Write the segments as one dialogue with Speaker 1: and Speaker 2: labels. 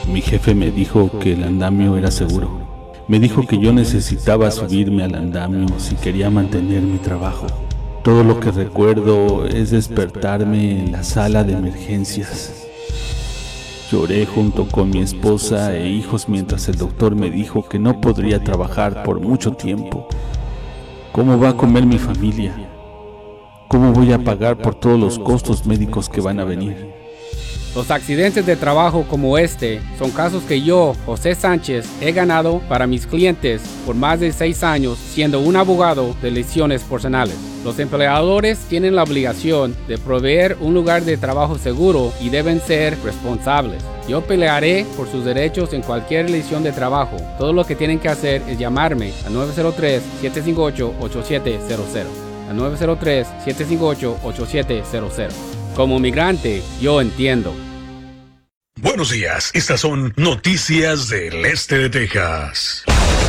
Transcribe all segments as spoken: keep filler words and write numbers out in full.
Speaker 1: Mi jefe me dijo que el andamio era seguro. Me dijo que yo necesitaba subirme al andamio si quería mantener mi trabajo. Todo lo que recuerdo es despertarme en la sala de emergencias. Lloré junto con mi esposa e hijos mientras el doctor me dijo que no podría trabajar por mucho tiempo. ¿Cómo va a comer mi familia? ¿Cómo voy a pagar por todos los costos médicos que van a venir?
Speaker 2: Los accidentes de trabajo como este son casos que yo, José Sánchez, he ganado para mis clientes por más de seis años siendo un abogado de lesiones personales. Los empleadores tienen la obligación de proveer un lugar de trabajo seguro y deben ser responsables. Yo pelearé por sus derechos en cualquier lesión de trabajo. Todo lo que tienen que hacer es llamarme a nueve cero tres, siete cinco ocho, ocho siete cero cero. A nueve cero tres, siete cinco ocho, ocho siete cero cero. Como migrante, yo entiendo.
Speaker 3: Buenos días, estas son noticias del este de Texas.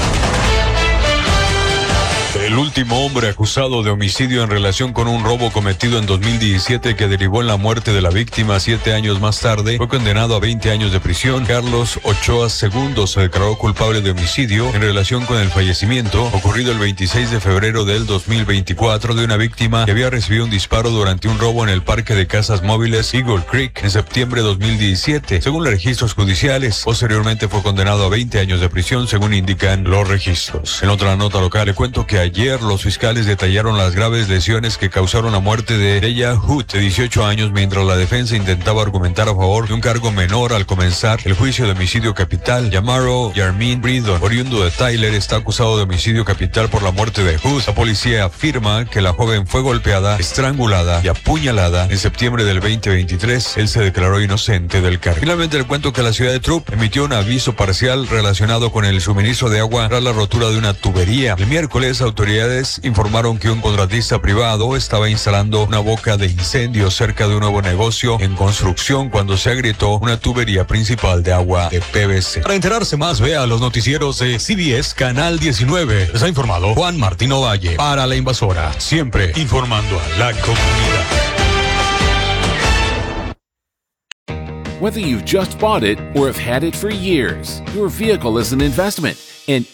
Speaker 3: El último hombre acusado de homicidio en relación con un robo cometido en dos mil diecisiete que derivó en la muerte de la víctima siete años más tarde fue condenado a veinte años de prisión. Carlos Ochoa segundo se declaró culpable de homicidio en relación con el fallecimiento ocurrido el veintiséis de febrero del dos mil veinticuatro de una víctima que había recibido un disparo durante un robo en el parque de casas móviles Eagle Creek en septiembre de dos mil diecisiete, según los registros judiciales. Posteriormente fue condenado a veinte años de prisión, según indican los registros. En otra nota local, le cuento que ayer Ayer los fiscales detallaron las graves lesiones que causaron la muerte de Deya Hood, de dieciocho años, mientras la defensa intentaba argumentar a favor de un cargo menor al comenzar el juicio de homicidio capital. Yamaro Yarmin Bridon, oriundo de Tyler, está acusado de homicidio capital por la muerte de Hood. La policía afirma que la joven fue golpeada, estrangulada y apuñalada en septiembre del veinte veintitrés. Él se declaró inocente del cargo. Finalmente le cuento que la ciudad de Throop emitió un aviso parcial relacionado con el suministro de agua tras la rotura de una tubería. El miércoles, autoridades informaron que un contratista privado estaba instalando una boca de incendio cerca de un nuevo negocio en construcción cuando se agrietó una tubería principal de agua de P V C. Para enterarse más, vea los noticieros de C B S Canal diecinueve. Les ha informado Juan Martín Ovalle para La Invasora, siempre informando a la comunidad.
Speaker 4: Whether you've just bought it or have had it for years, your vehicle is an investment, and